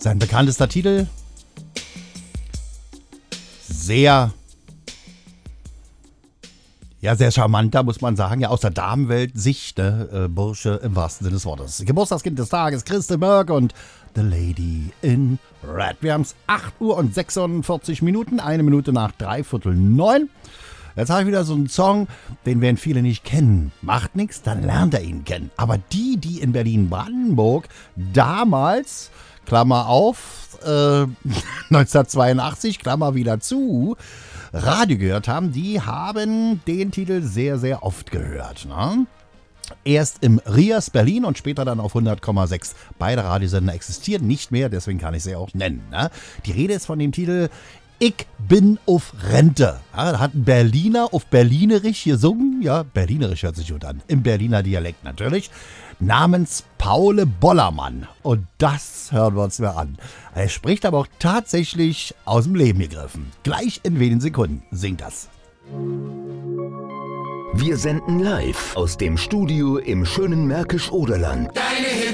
Sein bekanntester Titel, sehr charmanter, muss man sagen, ja, aus der Damenwelt Sicht, ne? Bursche im wahrsten Sinne des Wortes. Geburtstagskind des Tages, Christel Mörk und The Lady in Red. Wir haben es 8 Uhr und 46 Minuten, 1 Minute nach 8:45. Jetzt habe ich wieder so einen Song, den werden viele nicht kennen. Macht nichts, dann lernt er ihn kennen. Aber die in Berlin-Brandenburg damals, Klammer auf, 1982, Klammer wieder zu, Radio gehört haben, die haben den Titel sehr, sehr oft gehört. Ne? Erst im RIAS Berlin und später dann auf 100,6. Beide Radiosender existieren nicht mehr, deswegen kann ich sie auch nennen. Ne? Die Rede ist von dem Titel Ich bin auf Rente. Ja, da hat ein Berliner auf Berlinerisch gesungen. Ja, Berlinerisch hört sich gut an. Im Berliner Dialekt natürlich. Namens Paul Bollermann. Und das hören wir uns mal an. Er spricht aber auch tatsächlich aus dem Leben gegriffen. Gleich in wenigen Sekunden singt das. Wir senden live aus dem Studio im schönen Märkisch-Oderland. Deine Hits